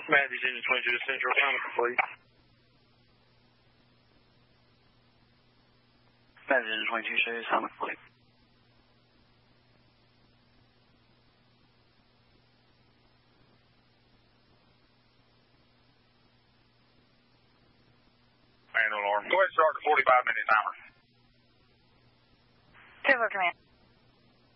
Matthews Engine 22 to Central, sound complete. Matthews Engine 22 to sound complete. Manual alarm. Go ahead and start the 45-minute timer. Silver Command.